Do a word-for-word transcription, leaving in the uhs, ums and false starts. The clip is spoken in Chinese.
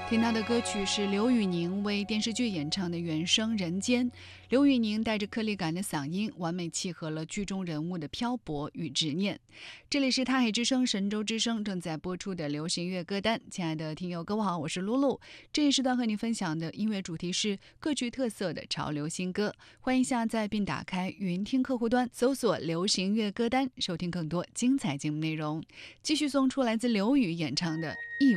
听到的歌曲是刘宇宁为电视剧演唱的原声《人间》。刘宇宁带着颗粒感的嗓音，完美契合了剧中人物的漂泊与执念。这里是他海之声神州之声正在播出的流行乐歌单。亲爱的听友各位好，我是露露。这一时段和你分享的音乐主题是各具特色的潮流新歌。欢迎下载并打开云听客户端，搜索流行乐歌单，收听更多精彩节目内容。继续送出来自刘宇演唱的《一